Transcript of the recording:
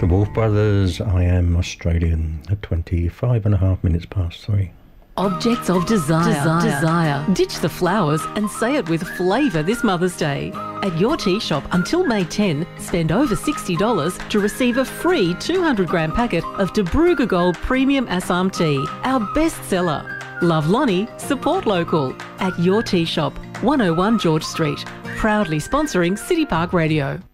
The Wolf Brothers, I Am Australian, at 25.5 minutes past 3. Objects of desire. Ditch the flowers and say it with flavour this Mother's Day. At Your Tea Shop until May 10, spend over $60 to receive a free 200-gram packet of Dabruga Gold Premium Assam Tea, our best seller. Love Lonnie, support local. At Your Tea Shop, 101 George Street. Proudly sponsoring City Park Radio.